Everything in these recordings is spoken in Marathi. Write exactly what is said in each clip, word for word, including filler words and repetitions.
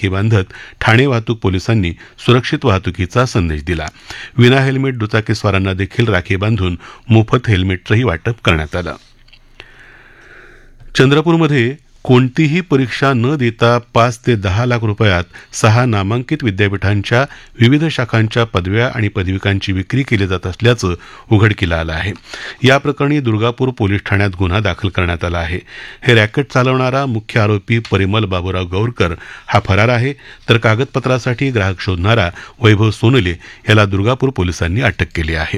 राखी बांधत ठाणे वाहतूक पोलिसांनी सुरक्षित वाहतुकीचा संदेश दिला. विना हेल्मेट दुचाकीस्वारांना देखील राखी बांधून मोफत हेल्मेटचंही वाटप करण्यात आलं. चंद्रपूरमध्ये कोणतीही परीक्षा न देता पाच ते दहा लाख रुपयात सहा नामांकित विद्यापीठांच्या विविध शाखांच्या पदव्या आणि पदविकांची विक्री केली जात असल्याचं उघडकीला आलं आहे. या प्रकरणी दुर्गापूर पोलीस ठाण्यात गुन्हा दाखल करण्यात आला आहे. हे रॅकेट चालवणारा मुख्य आरोपी परिमल बाबूराव गौरकर हा फरार आहे, तर कागदपत्रासाठी ग्राहक शोधणारा वैभव सोनले याला दुर्गापूर पोलिसांनी अटक केली आहे.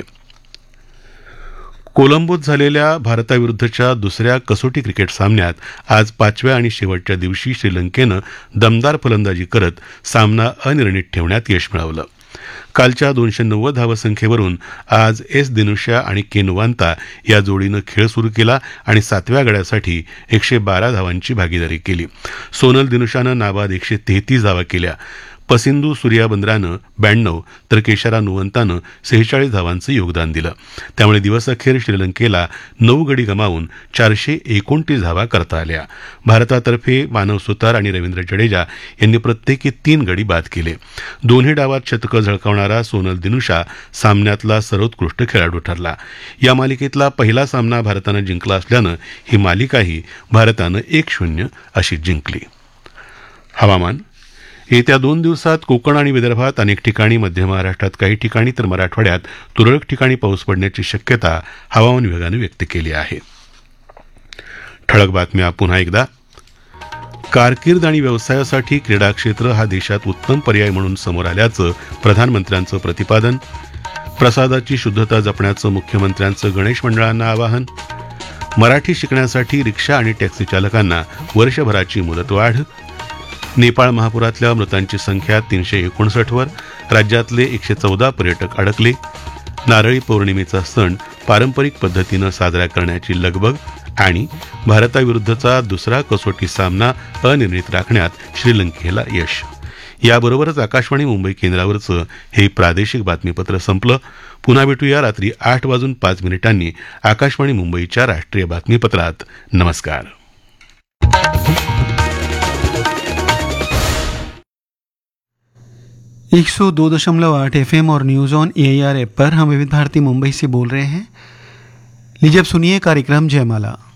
कोलंबोत झालेल्या भारताविरुद्धच्या दुसऱ्या कसोटी क्रिकेट सामन्यात आज पाचव्या आणि शेवटच्या दिवशी श्रीलंकेनं दमदार फलंदाजी करत सामना अनिर्णित ठेवण्यात यश मिळवलं. कालच्या दोनशे नव्वद धावसंख्येवरून आज एस दिनुशा आणि केन वांता या जोडीनं खेळ सुरू केला आणि सातव्या गड्यासाठी एकशे बारा धावांची भागीदारी केली. सोनल दिनुशानं नाबाद एकशे तेहतीस धावा केल्या. पसिंदू सूर्याबंद्रानं ब्याण्णव तर केशारा नुवंतानं सेहेचाळीस धावांचं योगदान दिलं. त्यामुळे दिवसअखेर श्रीलंकेला नऊ गडी गमावून चारशे एकोणतीस धावा करता आल्या. भारतातर्फे मानव सुतार आणि रवींद्र जडेजा यांनी प्रत्येकी तीन गडी बाद केले. दोन्ही डावात शतकं झळकावणारा सोनल दिनुशा सामन्यातला सर्वोत्कृष्ट खेळाडू ठरला. या मालिकेतला पहिला सामना भारतानं जिंकला असल्यानं ही मालिकाही भारतानं एक शून्य अशी जिंकली. हवामान. येत्या दोन दिवसात कोकण आणि विदर्भात अनेक ठिकाणी, मध्य महाराष्ट्रात काही ठिकाणी तर मराठवाड्यात तुरळक ठिकाणी पाऊस पडण्याची शक्यता हवामान विभागानं व्यक्त केली आहे. ठळक बातम्या पुन्हा एकदा. कारकीर्द आणि व्यवसायासाठी क्रीडा क्षेत्र हा देशात उत्तम पर्याय म्हणून समोर आल्याचं प्रधानमंत्र्यांचं प्रतिपादन. प्रसादाची शुद्धता जपण्याचं मुख्यमंत्र्यांचं गणेश मंडळांना आवाहन. मराठी शिकण्यासाठी रिक्षा आणि टॅक्सी चालकांना वर्षभराची मुदतवाढ. नेपाळ महापुरातल्या मृतांची संख्या तीनशे एकोणसाठ वर. राज्यातले एकशे चौदा पर्यटक अडकले. नारळी पौर्णिमेचा सण पारंपरिक पद्धतीनं साजरा करण्याची लगबग. आणि भारताविरुद्धचा दुसरा कसोटी सामना अनिर्णित राखण्यात श्रीलंकेला यश. याबरोबरच आकाशवाणी मुंबई केंद्रावरचं हे प्रादेशिक बातमीपत्र संपलं. पुन्हा भेटूया रात्री आठ वाजून पाच मिनिटांनी आकाशवाणी मुंबईच्या राष्ट्रीय बातमीपत्रात. नमस्कार. एक सौ दो दशमलव आठ एफ एम और news on A I R app पर हम विविध भारती मुंबई से बोल रहे हैं. लीजिए अब सुनिए कार्यक्रम जयमाला.